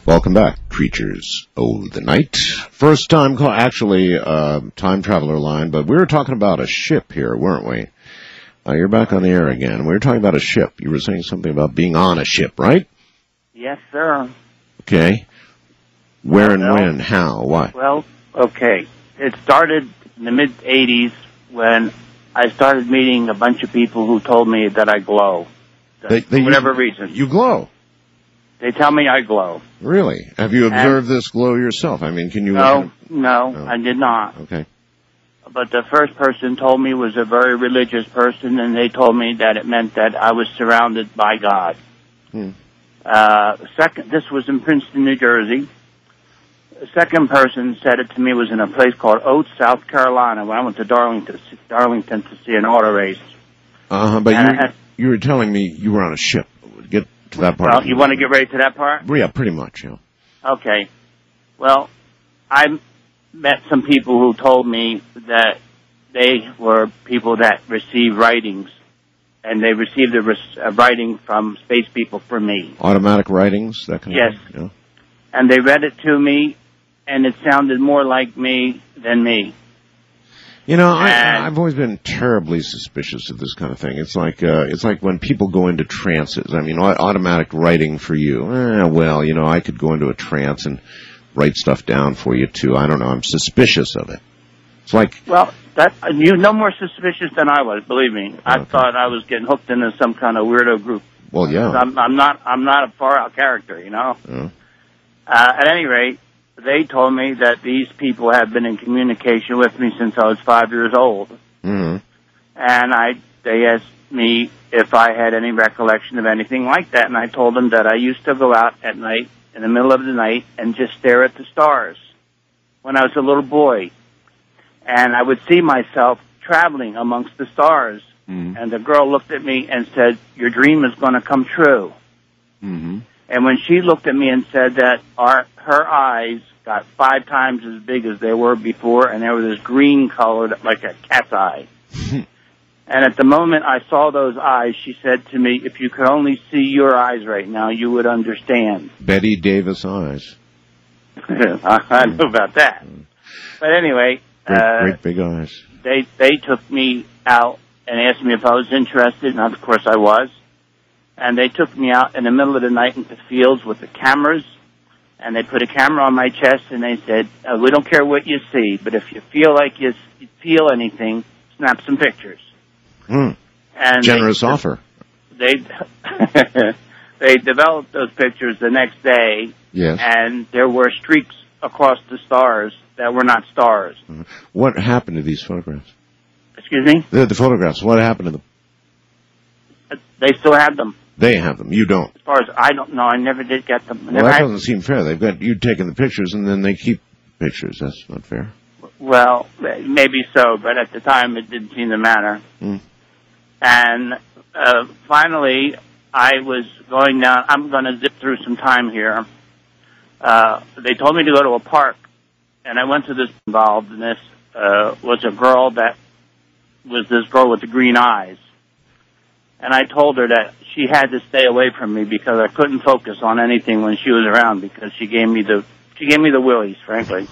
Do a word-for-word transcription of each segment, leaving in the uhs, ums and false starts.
Welcome back, creatures of the night. First time call, actually, uh, time traveler line, but we were talking about a ship here, weren't we? Uh, you're back on the air again. We were talking about a ship. You were saying something about being on a ship, right? Yes, sir. Okay. Where and well, when? How? Why? Well, okay. It started in the mid eighties when I started meeting a bunch of people who told me that I glow. They, they, for whatever you, reason. You glow? They tell me I glow. Really? Have you observed and, this glow yourself? I mean, can you... No, no, no, I did not. Okay. But the first person told me was a very religious person, and they told me that it meant that I was surrounded by God. Hmm. Uh, second, this was in Princeton, New Jersey. The second person said it to me was in a place called Oates, South Carolina, when I went to Darlington, Darlington to see an auto race. Uh-huh, but you, I, you were telling me you were on a ship. Get to that part. Well, you want to get ready to that part? Yeah, pretty much, yeah. Okay. Well, I met some people who told me that they were people that received writings, and they received a, res- a writing from space people for me. Automatic writings, that kind yes. of thing? Yes. Yeah. And they read it to me, and it sounded more like me than me. You know, I, I've always been terribly suspicious of this kind of thing. It's like uh, it's like when people go into trances. I mean, automatic writing for you. Eh, well, you know, I could go into a trance and write stuff down for you too. I don't know. I'm suspicious of it. It's like well, that you're no more suspicious than I was. Believe me, I okay. thought I was getting hooked into some kind of weirdo group. Well, yeah, I'm, I'm not. I'm not a far out character, you know. Yeah. Uh, at any rate. They told me that these people have been in communication with me since I was five years old. Mm-hmm. And I, they asked me if I had any recollection of anything like that, and I told them that I used to go out at night, in the middle of the night, and just stare at the stars when I was a little boy. And I would see myself traveling amongst the stars. Mm-hmm. And the girl looked at me and said, "Your dream is going to come true." Mm-hmm. And when she looked at me and said that, our, her eyes got five times as big as they were before, and they were this green colored, like a cat's eye. And at the moment I saw those eyes, she said to me, "If you could only see your eyes right now, you would understand." Betty Davis eyes. I, I know about that. But anyway, great, uh, great big eyes. They they took me out and asked me if I was interested, and of course I was. And they took me out in the middle of the night into fields with the cameras, and they put a camera on my chest, and they said, uh, "We don't care what you see, but if you feel like you feel anything, snap some pictures." Hmm. And generous they, offer. They they developed those pictures the next day, yes. And there were streaks across the stars that were not stars. Mm-hmm. What happened to these photographs? Excuse me? The, the photographs. What happened to them? They still have them. They have them. You don't. As far as I don't know, I never did get them. Well, that doesn't seem fair. They've got you taking the pictures, and then they keep pictures. That's not fair. Well, maybe so, but at the time it didn't seem to matter. Mm. And uh, finally, I was going down. I'm going to zip through some time here. Uh, they told me to go to a park, and I went to this. Involved in this uh, was a girl that was this girl with the green eyes. And I told her that she had to stay away from me because I couldn't focus on anything when she was around because she gave me the she gave me the willies, frankly.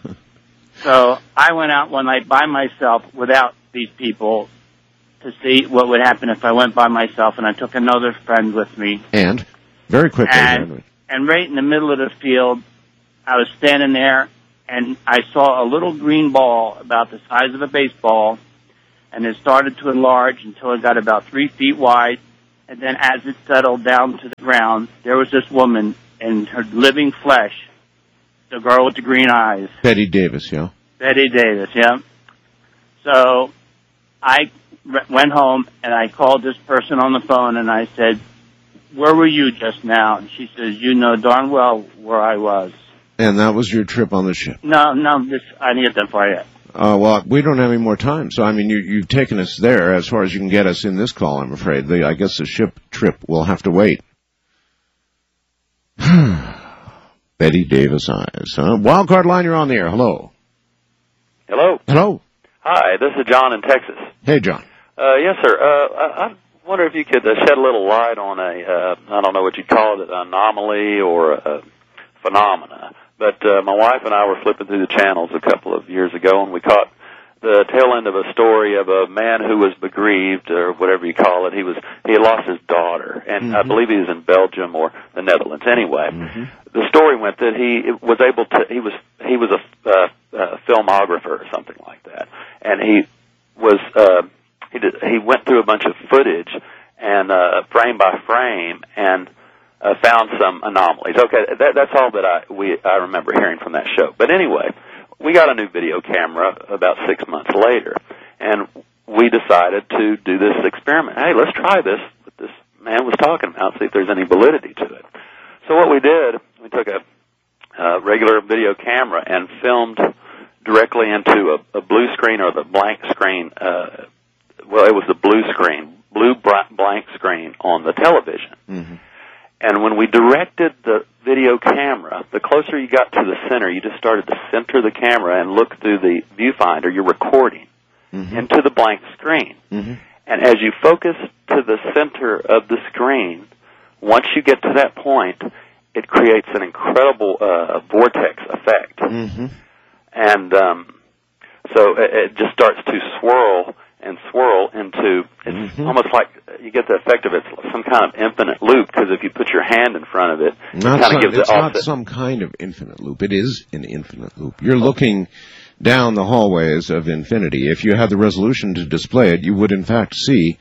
So I went out one night by myself without these people to see what would happen if I went by myself, and I took another friend with me. And very quickly, and, and right in the middle of the field, I was standing there, and I saw a little green ball about the size of a baseball. And it started to enlarge until it got about three feet wide. And then as it settled down to the ground, there was this woman in her living flesh, the girl with the green eyes. Betty Davis, yeah. Betty Davis, yeah. So I re- went home and I called this person on the phone and I said, "Where were you just now?" And she says, "You know darn well where I was." And that was your trip on the ship? No, no, this, I didn't get that far yet. Uh, well, we don't have any more time, so I mean, you, you've taken us there as far as you can get us in this call, I'm afraid. The, I guess the ship trip will have to wait. Betty Davis eyes. Huh? Wildcard line, you're on the air. Hello. Hello. Hello. Hi, this is John in Texas. Hey, John. Uh, yes, sir. Uh, I, I wonder if you could uh, shed a little light on a, uh, I don't know what you'd call it, an anomaly or a phenomena. But uh, my wife and I were flipping through the channels a couple of years ago, and we caught the tail end of a story of a man who was bereaved, or whatever you call it. He was he had lost his daughter, and mm-hmm. I believe he was in Belgium or the Netherlands. Anyway, mm-hmm. the story went that he was able to. He was he was a, uh, a filmographer or something like that, and he was uh, he did, he went through a bunch of footage and uh, frame by frame and uh, found some anomalies. Okay, that, that's all that I we I remember hearing from that show. But anyway, we got a new video camera about six months later, and we decided to do this experiment. Hey, let's try this, what this man was talking about, see if there's any validity to it. So what we did, we took a, a regular video camera and filmed directly into a, a blue screen or the blank screen. Uh, well, it was the blue screen, blue blank screen on the television. Mm-hmm. And when we directed the video camera, the closer you got to the center, you just started to center the camera and look through the viewfinder, you're recording, mm-hmm. into the blank screen. Mm-hmm. And as you focus to the center of the screen, once you get to that point, it creates an incredible uh, vortex effect. Mm-hmm. And um, so it, it just starts to swirl and swirl into, it's mm-hmm. almost like you get the effect of it's some kind of infinite loop, because if you put your hand in front of it, it not kind some, of gives it's it not some kind of infinite loop. It is an infinite loop. You're looking down the hallways of infinity. If you had the resolution to display it, you would in fact see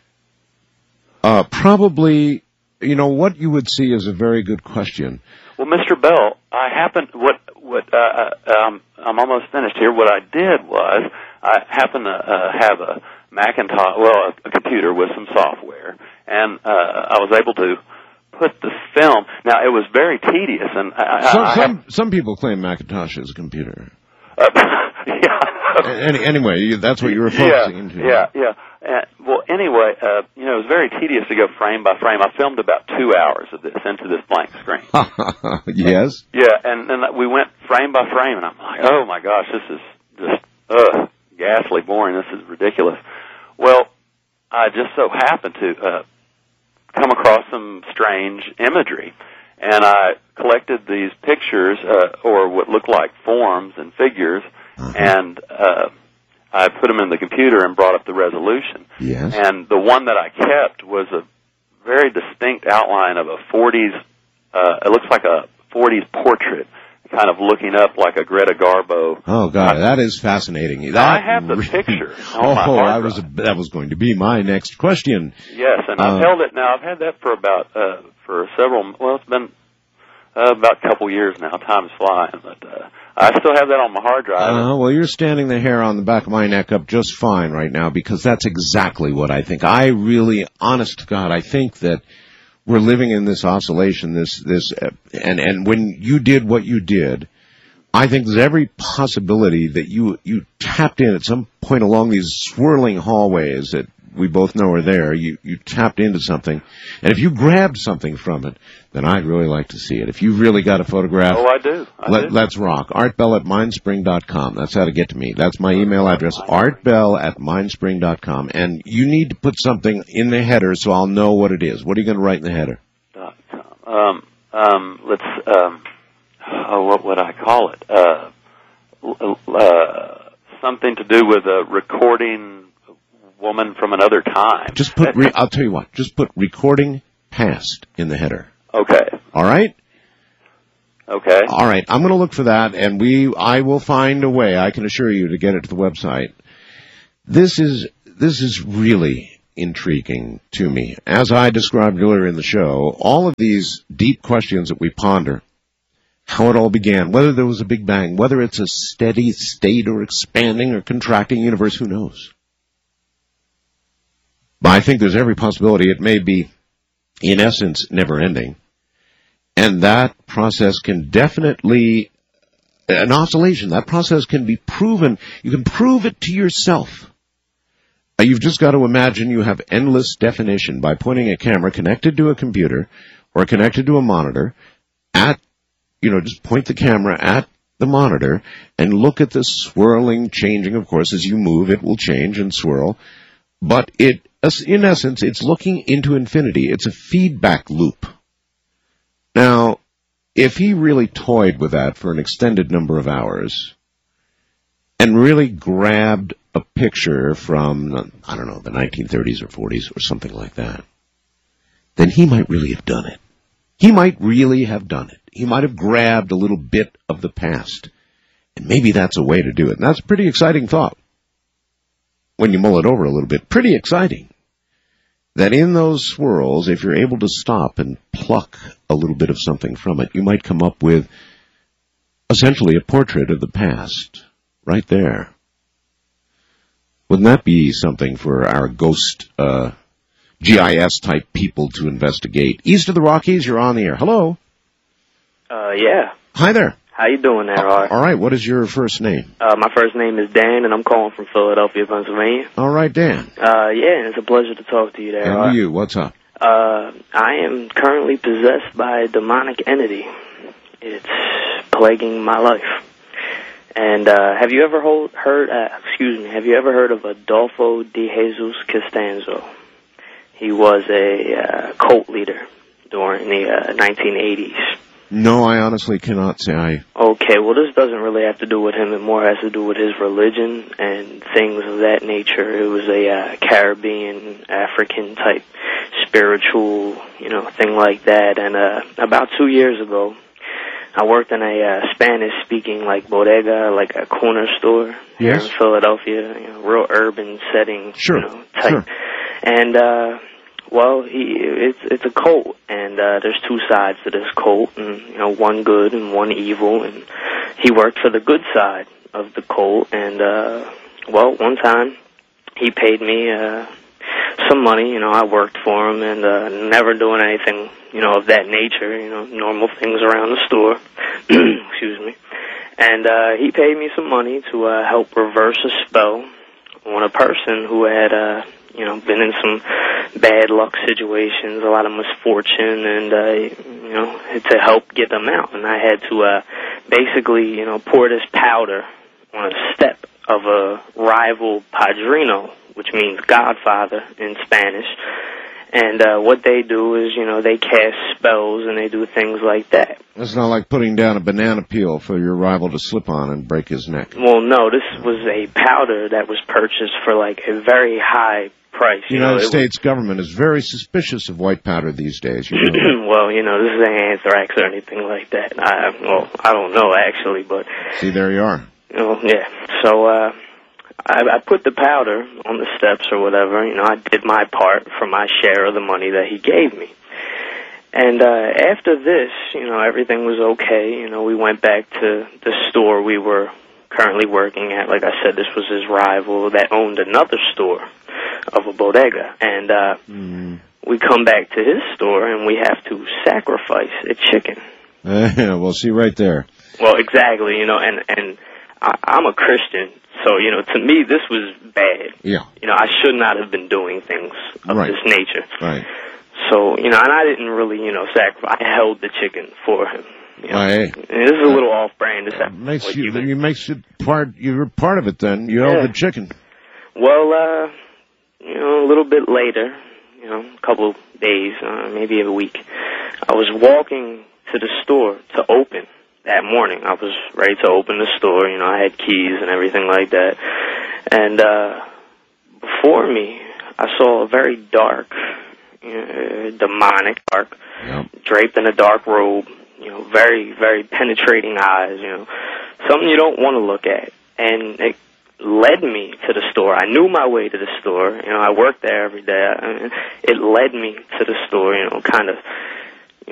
uh, probably, you know, what you would see is a very good question. Well, Mister Bell, I happen, what, what, uh, um, I'm almost finished here. What I did was, I happen to uh, have a Macintosh, well, a, a computer with some software, and uh, I was able to put the film. Now, it was very tedious, and I, some, I, I some, have, some people claim Macintosh is a computer. Uh, yeah. Any, anyway, that's what you were focusing yeah, into. Yeah, yeah. Uh, well, anyway, uh, you know, it was very tedious to go frame by frame. I filmed about two hours of this into this blank screen. Yes. Yeah, and then we went frame by frame, and I'm like, oh my gosh, this is just ugh, ghastly boring. This is ridiculous. Well, I just so happened to uh, come across some strange imagery, and I collected these pictures, uh, or what looked like forms and figures, uh-huh. and uh, I put them in the computer and brought up the resolution. Yes. And the one that I kept was a very distinct outline of a forties, uh, it looks like a forties portrait, kind of looking up like a Greta Garbo. Oh, God, I, that is fascinating. That I have the really, picture. Oh, I was, that was going to be my next question. Yes, and uh, I've held it now. I've had that for about, uh, for several, well, it's been uh, about a couple years now. Time's flying, but uh, I still have that on my hard drive. Uh, well, you're standing the hair on the back of my neck up just fine right now, because that's exactly what I think. I really, honest to God, I think that we're living in this oscillation, this, this, uh, and, and when you did what you did, I think there's every possibility that you, you tapped in at some point along these swirling hallways that we both know are there. You, you tapped into something. And if you grabbed something from it, then I'd really like to see it. If you've really got a photograph. Oh, I do. I let, do. Let's rock. art bell at mindspring dot com. That's how to get to me. That's my email address, art bell at mindspring dot com. And you need to put something in the header so I'll know what it is. What are you going to write in the header? Dot com. Um, um, let's, um, oh, what would I call it? Uh, uh, something to do with a recording woman from another time. Just put, re- I'll tell you what, just put recording past in the header. Okay. All right? Okay. All right. I'm going to look for that, and we, I will find a way, I can assure you, to get it to the website. This is, this is really intriguing to me. As I described earlier in the show, all of these deep questions that we ponder, how it all began, whether there was a Big Bang, whether it's a steady state or expanding or contracting universe, who knows? But I think there's every possibility it may be, in essence, never-ending. And that process can definitely, an oscillation, that process can be proven. You can prove it to yourself. You've just got to imagine you have endless definition by pointing a camera connected to a computer or connected to a monitor at, you know, just point the camera at the monitor and look at the swirling, changing. Of course, as you move, it will change and swirl. But it, in essence, it's looking into infinity. It's a feedback loop. Now, if he really toyed with that for an extended number of hours and really grabbed a picture from, I don't know, the nineteen thirties or forties or something like that, then he might really have done it. He might really have done it. He might have grabbed a little bit of the past. And maybe that's a way to do it. And that's a pretty exciting thought. When you mull it over a little bit, pretty exciting. That in those swirls, if you're able to stop and pluck a little bit of something from it, you might come up with essentially a portrait of the past right there. Wouldn't that be something for our ghost uh, G I S-type people to investigate? East of the Rockies, you're on the air. Hello. Uh, yeah. Hi there. How you doing there, Art? All right, what is your first name? Uh, my first name is Dan, and I'm calling from Philadelphia, Pennsylvania. All right, Dan. Uh, yeah, it's a pleasure to talk to you there, And Art. to you, what's up? Uh, I am currently possessed by a demonic entity. It's plaguing my life. And, uh, have you ever hold, heard, uh, excuse me, have you ever heard of Adolfo de Jesus Costanzo? He was a, uh, cult leader during the, uh, nineteen eighties. No, I honestly cannot say I... Okay, well, this doesn't really have to do with him. It more has to do with his religion and things of that nature. It was a uh, Caribbean, African-type spiritual, you know, thing like that. And uh, about two years ago, I worked in a uh, Spanish-speaking, like, bodega, like a corner store here Yes. in Philadelphia, you know, real urban setting, Sure, you know, type. sure. And, uh... Well, he it's it's a cult, and uh, there's two sides to this cult, and you know, one good and one evil. And he worked for the good side of the cult, and uh, well, one time he paid me uh, some money. You know, I worked for him, and uh, never doing anything, you know, of that nature. You know, normal things around the store. Excuse me. And uh, he paid me some money to uh, help reverse a spell on a person who had. Uh, you know, been in some bad luck situations, a lot of misfortune, and, uh, you know, to help get them out. And I had to, uh, basically, you know, pour this powder on a step of a rival padrino, which means godfather in Spanish. And, uh, what they do is, you know, they cast spells and they do things like that. It's not like putting down a banana peel for your rival to slip on and break his neck. Well, no, this was a powder that was purchased for, like, a very high price. The United know, States was... government is very suspicious of white powder these days. You know. Well, you know, this isn't anthrax or anything like that. I, well, I don't know, actually, but... See, there you are. You know, yeah. So, uh, I, I put the powder on the steps or whatever. You know, I did my part for my share of the money that he gave me. And uh, after this, you know, everything was okay. You know, we went back to the store we were currently working at. Like I said, this was his rival that owned another store of a bodega. And uh, mm. we come back to his store, and we have to sacrifice a chicken. Uh, well, see, right there. Well, exactly, you know, and, and I, I'm a Christian, so, you know, to me, this was bad. Yeah. You know, I should not have been doing things of right. this nature. Right. So, you know, and I didn't really, you know, sacrifice. I held the chicken for him. You know? Hey. This is a little off-brand. This makes you, you makes it part. You're part of it. Then you yeah. held the chicken. Well, uh, you know, a little bit later, you know, a couple days, uh, maybe a week, I was walking to the store to open that morning. I was ready to open the store. You know, I had keys and everything like that. And uh, before me, I saw a very dark. Uh, demonic, dark, yep. draped in a dark robe, you know, very, very penetrating eyes, you know, something you don't want to look at. And it led me to the store. I knew my way to the store. You know, I worked there every day. I mean, it led me to the store, you know, kind of